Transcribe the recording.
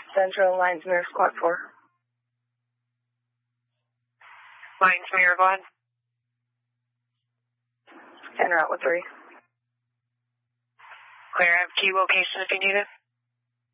Central, Lines Mirror, Squad 4. Lines Mirror, go ahead. En route with 3. Clear, I have key location if you need it.